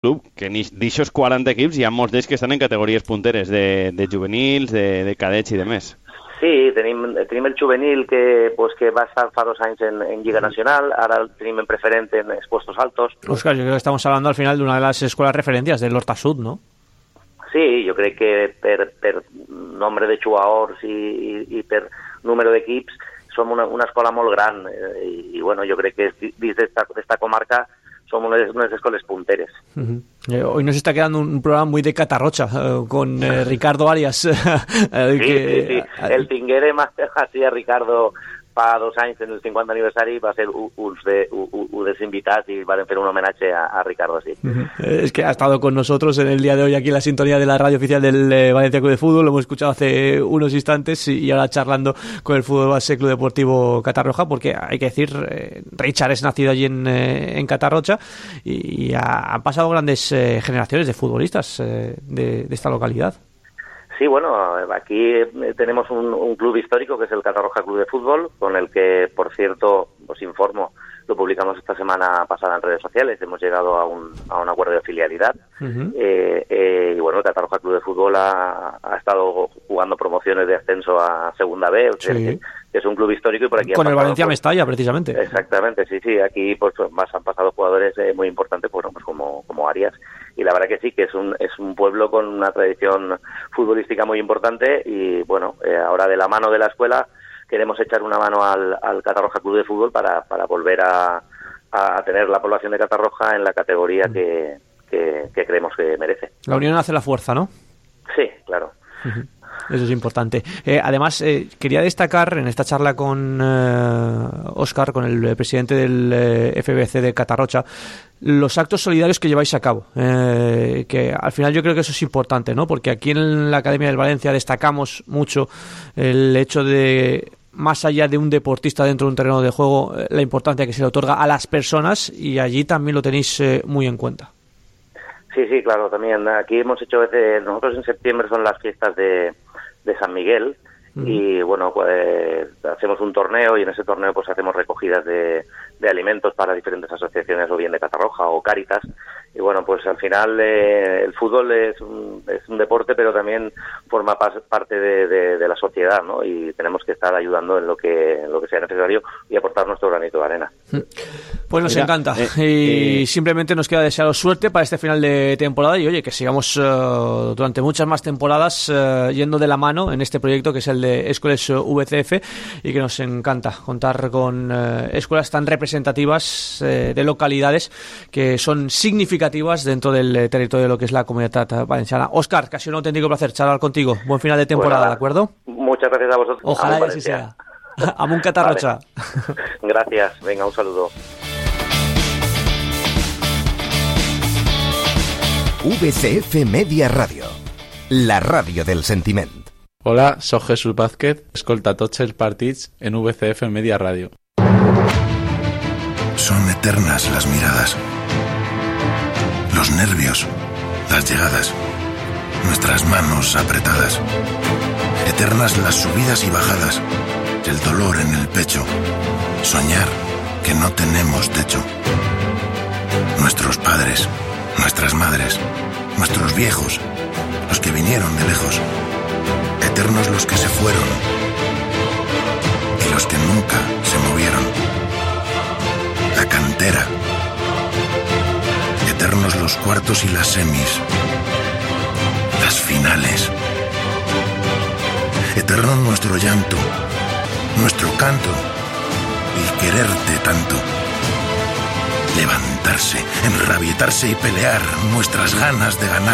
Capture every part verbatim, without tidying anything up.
club, que d'aixòs quaranta equips hi ha molts d'ells que estan en categories punteres de, de juvenils, de, de cadets i de més. Sí, tenim, tenim el juvenil que, pues, que va estar fa dos anys en, en Lliga Nacional, ara el tenim en preferent en expuestos altos. Óscar, yo creo que estamos hablando al final de una de las escuelas referencias del Horta Sud, ¿no? Sí, jo crec que per, per nombre de jugadors i, i, i per número d'equips som una, una escola molt gran eh, i, i bueno, jo crec que dins d'esta comarca som unes, unes escoles punteres. Uh-huh. Eh, hoy nos está quedando un programa muy de Catarrocha, eh, con eh, Ricardo Arias. eh, sí, que, sí, sí. El tinguérem així a Ricardo fa dos anys en el cinquanta aniversari va ser un, de, un, un dels invitats i van fer un homenatge a, a Ricardo, sí. Uh-huh. Es que ha estado con nosotros en el día de hoy aquí en la sintonía de la radio oficial del eh, Valencia Club de Fútbol, lo hemos escuchado hace unos instantes y, y ahora charlando con el Fútbol Base Club Deportivo Catarroja, porque hay que decir, eh, Richard es nacido allí en, eh, en Catarrocha y, y ha, han pasado grandes eh, generaciones de futbolistas eh, de, de esta localidad. Sí, bueno, aquí tenemos un, un club histórico que es el Catarroja Club de Fútbol, con el que, por cierto, os informo, lo publicamos esta semana pasada en redes sociales, hemos llegado a un, a un acuerdo de filialidad. Uh-huh. eh, eh, y bueno, el Catarroja Club de Fútbol ha, ha estado jugando promociones de ascenso a Segunda B, o sea, sí. que, que es un club histórico y por aquí... Con el pasado, Valencia pues, Mestalla, precisamente. Exactamente, sí, sí, aquí pues más han pasado jugadores eh, muy importantes, bueno, pues como, como Arias, y la verdad que sí, que es un, es un pueblo con una tradición futbolística muy importante y bueno, eh, ahora de la mano de la escuela queremos echar una mano al, al Catarroja Club de Fútbol para, para volver a, a tener la población de Catarroja en la categoría que, que, que creemos que merece. La unión hace la fuerza, ¿no? Sí, claro. Uh-huh. Eso es importante. Eh, además, eh, quería destacar en esta charla con eh, Óscar, con el presidente del eh, F B C de Catarrocha, los actos solidarios que lleváis a cabo, eh, que al final yo creo que eso es importante, ¿no? Porque aquí en la Academia del Valencia destacamos mucho el hecho de, más allá de un deportista dentro de un terreno de juego, eh, la importancia que se le otorga a las personas, y allí también lo tenéis eh, muy en cuenta. Sí, sí, claro, también. Aquí hemos hecho, veces, nosotros en septiembre son las fiestas de, de San Miguel, uh-huh. y bueno, pues hacemos un torneo y en ese torneo pues hacemos recogidas de, de alimentos para diferentes asociaciones, o bien de Catarroja o Cáritas, y bueno, pues al final eh, el fútbol es un, es un deporte, pero también forma pas, parte de, de, de la sociedad, ¿no? Y tenemos que estar ayudando en lo que, en lo que sea necesario y aportar nuestro granito de arena. Pues nos Mira, encanta eh, y eh, simplemente nos queda desearos suerte para este final de temporada y oye, que sigamos uh, durante muchas más temporadas uh, yendo de la mano en este proyecto que es el de Escuelas V C F, y que nos encanta contar con uh, escuelas tan representativas uh, de localidades que son significativas dentro del territorio de lo que es la Comunitat Valenciana. Óscar, casi un auténtico placer charlar contigo. Buen final de temporada, bueno, ¿de acuerdo? Muchas gracias a vosotros. Ojalá que así sea. Amun Catarrocha. Vale. Gracias. Venga, un saludo. V C F Media Radio, la ràdio del sentiment. Hola, soc Jesús Vázquez, escolta tots els partits en V C F Media Radio. Son eternas las miradas, los nervios, las llegadas, nuestras manos apretadas. Eternas las subidas y bajadas, el dolor en el pecho, soñar que no tenemos techo. Nuestros padres, nuestras madres, nuestros viejos, los que vinieron de lejos. Eternos los que se fueron y los que nunca se movieron. La cantera. Eternos los cuartos y las semis. Las finales. Eterno nuestro llanto, nuestro canto y quererte tanto. Levantarse, enrabietarse y pelear, nuestras ganas de ganar.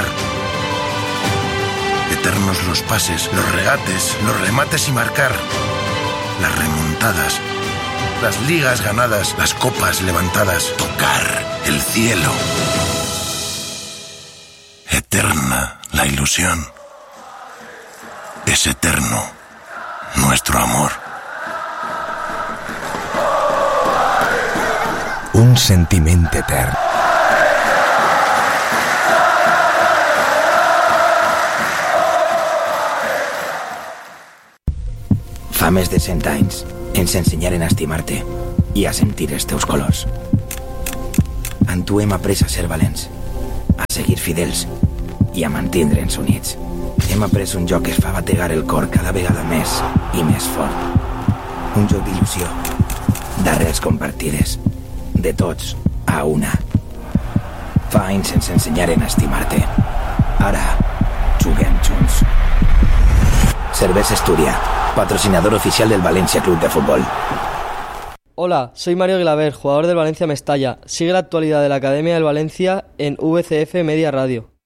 Eternos los pases, los regates, los remates y marcar. Las remontadas, las ligas ganadas, las copas levantadas. Tocar el cielo. Eterna la ilusión. Es eterno nuestro amor. Un sentiment etern. Fa més de cent anys ens ensenyaren a estimar-te i a sentir els teus colors. En tu hem après a ser valents, fidels i a mantindre'ns units. Hem après un joc que es fa bategar el cor cada vegada més i més fort. Un joc d'il·lusió, d'arrels compartides, de tots a una. Fa anys ens ensenyaren a estimar-te. Ara juguem junts. Cervesa Esturia, patrocinador oficial del Valencia Club de Fútbol. Hola, soy Mario Glaver, jugador del Valencia Mestalla. Sigue la actualidad de la Academia del Valencia en V C F Media Radio.